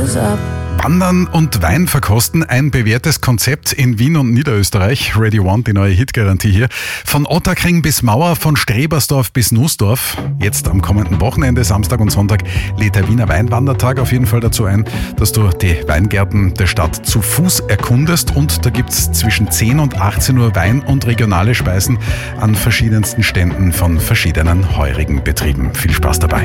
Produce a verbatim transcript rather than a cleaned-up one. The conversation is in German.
goes up. Wandern und Wein verkosten, ein bewährtes Konzept in Wien und Niederösterreich. Radio One, die neue Hitgarantie hier. Von Ottakring bis Mauer, von Strebersdorf bis Nussdorf. Jetzt am kommenden Wochenende, Samstag und Sonntag, lädt der Wiener Weinwandertag auf jeden Fall dazu ein, dass du die Weingärten der Stadt zu Fuß erkundest. Und da gibt's zwischen zehn und achtzehn Uhr Wein und regionale Speisen an verschiedensten Ständen von verschiedenen heurigen Betrieben. Viel Spaß dabei.